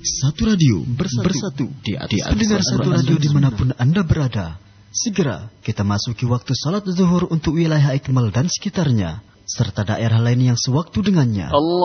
Satu radio bersatu di atas pendengar satu radio dimanapun Anda berada. Segera kita masuki waktu salat zuhur untuk wilayah Ikmal dan sekitarnya, serta daerah lain yang sewaktu dengannya.